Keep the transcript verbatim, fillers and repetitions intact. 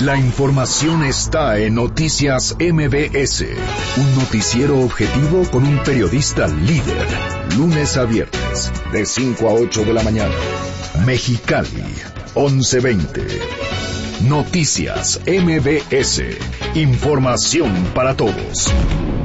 La información está en Noticias M B S, un noticiero objetivo con un periodista líder, lunes a viernes, de cinco a ocho de la mañana. Mexicali, once veinte. Noticias M B S, información para todos.